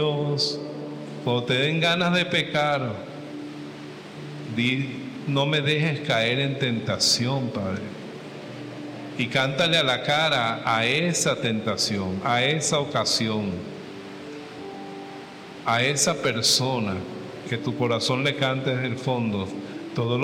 Dios, cuando te den ganas de pecar, di, no me dejes caer en tentación, Padre. Y cántale a la cara a esa tentación, a esa ocasión, a esa persona, que tu corazón le cante desde el fondo todo lo